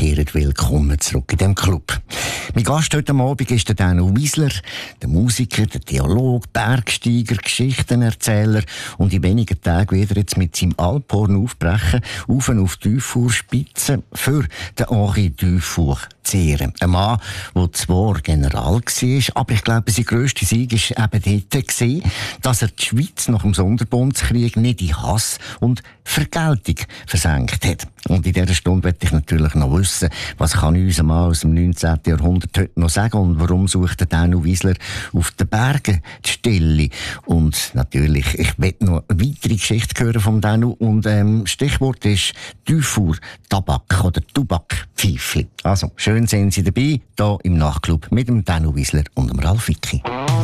kehrt willkommen zurück in diesem Club. Mein Gast heute Abend ist der Danu Wiesler, der Musiker, der Theologe, Bergsteiger, Geschichtenerzähler und in wenigen Tagen wird er jetzt mit seinem Alphorn aufbrechen, auf die Dufour-Spitze für den Henri Dufour zu ehren. Ein Mann, der zwar General war, aber ich glaube, sein grösster Sieg war eben dort, dass er die Schweiz nach dem Sonderbundskrieg nicht in Hass und Vergeltung versenkt hat. Und in dieser Stunde möchte ich natürlich noch wissen, was kann unser Mann aus dem 19. Jahrhundert heute noch sagen und warum sucht der Danu Wiesler auf den Bergen die Stille. Und natürlich, ich möchte noch eine weitere Geschichte hören vom Danu und Stichwort ist Dufour, Tabak oder Tubak-Pfeifli. Also, schön sind Sie dabei, hier im Nachtclub mit dem Danu Wiesler und dem Ralf Wicki.